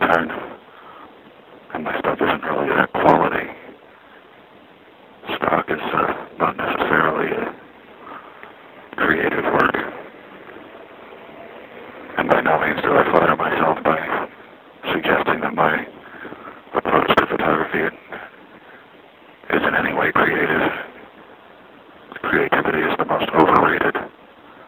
return, and my stuff isn't really that quality. Stock is not necessarily creative work, and by no means do I flatter myself by suggesting that my approach to photography is in any way creative. Creativity is the most overrated